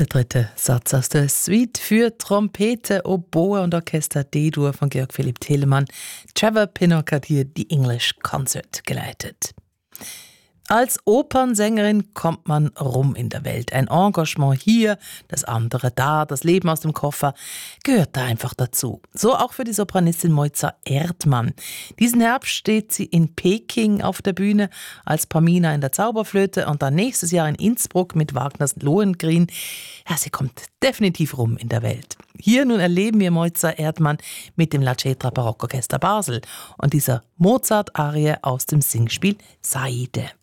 Der dritte Satz aus der Suite für Trompete, Oboe und Orchester D-Dur von Georg Philipp Telemann. Trevor Pinnock hat hier die English Concert geleitet. Als Opernsängerin kommt man rum in der Welt. Ein Engagement hier, das andere da, das Leben aus dem Koffer gehört da einfach dazu. So auch für die Sopranistin Mojca Erdmann. Diesen Herbst steht sie in Peking auf der Bühne als Pamina in der Zauberflöte und dann nächstes Jahr in Innsbruck mit Wagners Lohengrin. Ja, sie kommt definitiv rum in der Welt. Hier nun erleben wir Mojca Erdmann mit dem La Cetra Barockorchester Basel und dieser Mozart-Arie aus dem Singspiel Saide.